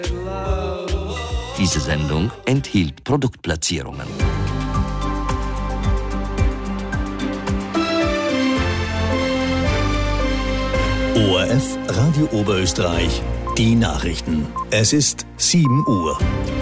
Diese Sendung enthielt Produktplatzierungen. ORF Radio Oberösterreich, die Nachrichten. Es ist 7 Uhr.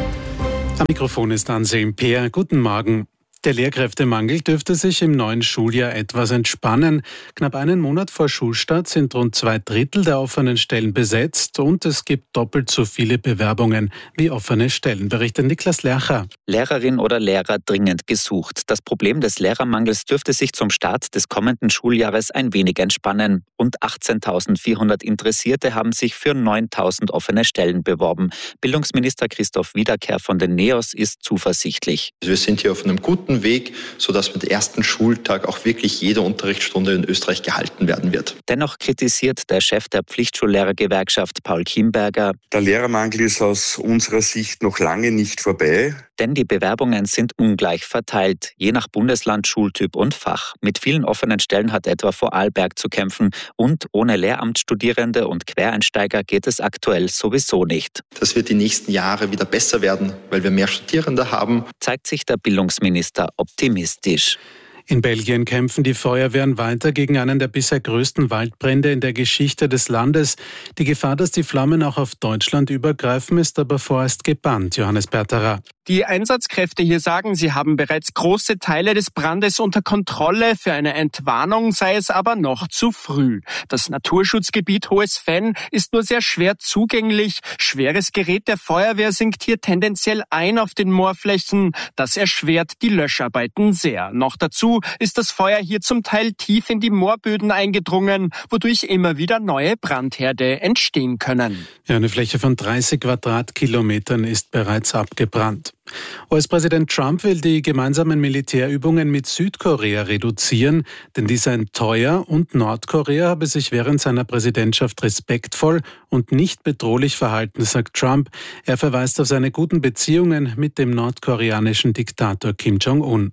Am Mikrofon ist Anselm Peer. Guten Morgen. Der Lehrkräftemangel dürfte sich im neuen Schuljahr etwas entspannen. Knapp einen Monat vor Schulstart sind rund 2/3 der offenen Stellen besetzt und es gibt doppelt so viele Bewerbungen wie offene Stellen, berichtet Niklas Lercher. Lehrerin oder Lehrer dringend gesucht. Das Problem des Lehrermangels dürfte sich zum Start des kommenden Schuljahres ein wenig entspannen. Rund 18.400 Interessierte haben sich für 9.000 offene Stellen beworben. Bildungsminister Christoph Wiederkehr von den NEOS ist zuversichtlich. Wir sind hier auf einem guten Weg, sodass mit dem ersten Schultag auch wirklich jede Unterrichtsstunde in Österreich gehalten werden wird. Dennoch kritisiert der Chef der Pflichtschullehrergewerkschaft Paul Kimberger: Der Lehrermangel ist aus unserer Sicht noch lange nicht vorbei. Denn die Bewerbungen sind ungleich verteilt, je nach Bundesland, Schultyp und Fach. Mit vielen offenen Stellen hat etwa Vorarlberg zu kämpfen und ohne Lehramtsstudierende und Quereinsteiger geht es aktuell sowieso nicht. Das wird die nächsten Jahre wieder besser werden, weil wir mehr Studierende haben, zeigt sich der Bildungsminister optimistisch. In Belgien kämpfen die Feuerwehren weiter gegen einen der bisher größten Waldbrände in der Geschichte des Landes. Die Gefahr, dass die Flammen auch auf Deutschland übergreifen, ist aber vorerst gebannt. Johannes Berterer. Die Einsatzkräfte hier sagen, sie haben bereits große Teile des Brandes unter Kontrolle. Für eine Entwarnung sei es aber noch zu früh. Das Naturschutzgebiet Hohes Venn ist nur sehr schwer zugänglich. Schweres Gerät der Feuerwehr sinkt hier tendenziell ein auf den Moorflächen. Das erschwert die Löscharbeiten sehr. Noch dazu ist das Feuer hier zum Teil tief in die Moorböden eingedrungen, wodurch immer wieder neue Brandherde entstehen können. Ja, eine Fläche von 30 Quadratkilometern ist bereits abgebrannt. US-Präsident Trump will die gemeinsamen Militärübungen mit Südkorea reduzieren, denn die seien teuer und Nordkorea habe sich während seiner Präsidentschaft respektvoll und nicht bedrohlich verhalten, sagt Trump. Er verweist auf seine guten Beziehungen mit dem nordkoreanischen Diktator Kim Jong-un.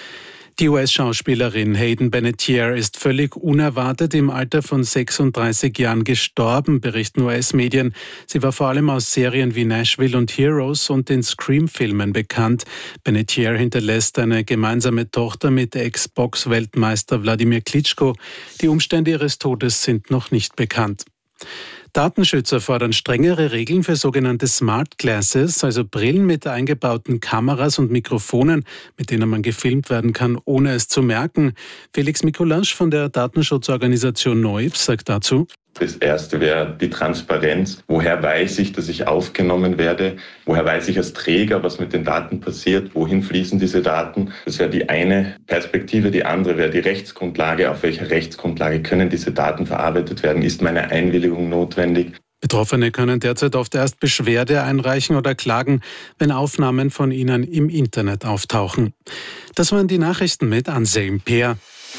Die US-Schauspielerin Hayden Panettiere ist völlig unerwartet im Alter von 36 Jahren gestorben, berichten US-Medien. Sie war vor allem aus Serien wie Nashville und Heroes und den Scream-Filmen bekannt. Panettiere hinterlässt eine gemeinsame Tochter mit Ex-Box-Weltmeister Wladimir Klitschko. Die Umstände ihres Todes sind noch nicht bekannt. Datenschützer fordern strengere Regeln für sogenannte Smart Glasses, also Brillen mit eingebauten Kameras und Mikrofonen, mit denen man gefilmt werden kann, ohne es zu merken. Felix Mikulasch von der Datenschutzorganisation NOIBS sagt dazu: Das erste wäre die Transparenz. Woher weiß ich, dass ich aufgenommen werde? Woher weiß ich als Träger, was mit den Daten passiert? Wohin fließen diese Daten? Das wäre die eine Perspektive. Die andere wäre die Rechtsgrundlage. Auf welcher Rechtsgrundlage können diese Daten verarbeitet werden? Ist meine Einwilligung notwendig? Betroffene können derzeit oft erst Beschwerde einreichen oder klagen, wenn Aufnahmen von ihnen im Internet auftauchen. Das waren die Nachrichten mit Anselm Peer.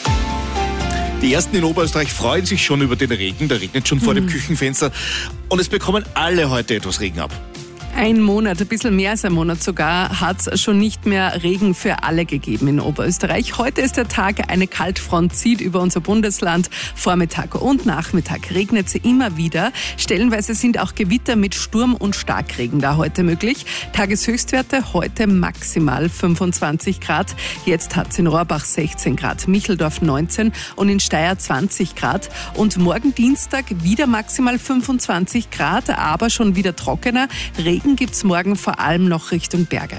Die Ersten in Oberösterreich freuen sich schon über den Regen. Der regnet schon vor dem Küchenfenster. Und es bekommen alle heute etwas Regen ab. Ein Monat, ein bisschen mehr als ein Monat sogar, hat es schon nicht mehr Regen für alle gegeben in Oberösterreich. Heute ist der Tag, eine Kaltfront zieht über unser Bundesland. Vormittag und Nachmittag regnet sie immer wieder. Stellenweise sind auch Gewitter mit Sturm und Starkregen da heute möglich. Tageshöchstwerte heute maximal 25 Grad. Jetzt hat es in Rohrbach 16 Grad, Micheldorf 19 und in Steyr 20 Grad. Und morgen Dienstag wieder maximal 25 Grad, aber schon wieder trockener. Regen gibt es morgen vor allem noch Richtung Berge.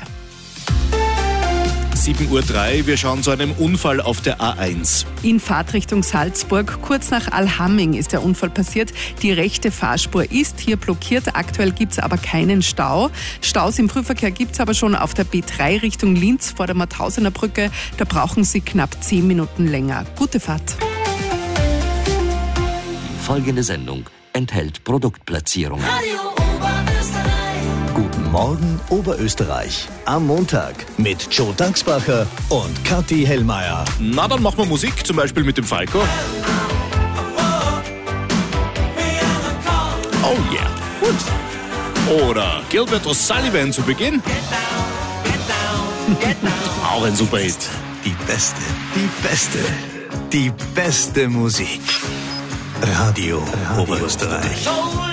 7.03 Uhr, wir schauen zu einem Unfall auf der A1. In Fahrtrichtung Salzburg, kurz nach Allhamming ist der Unfall passiert. Die rechte Fahrspur ist hier blockiert, aktuell gibt es aber keinen Stau. Staus im Frühverkehr gibt es aber schon auf der B3 Richtung Linz vor der Mauthausener Brücke. Da brauchen Sie knapp 10 Minuten länger. Gute Fahrt. Die folgende Sendung enthält Produktplatzierungen. Guten Morgen Oberösterreich. Am Montag mit Joe Dachsbacher und Kathi Hellmeier. Na, dann machen wir Musik, zum Beispiel mit dem Falco. Oh yeah. Gut. Oder Gilbert O'Sullivan zu Beginn. Auch ein super Hit. Die beste Musik. Radio Oberösterreich.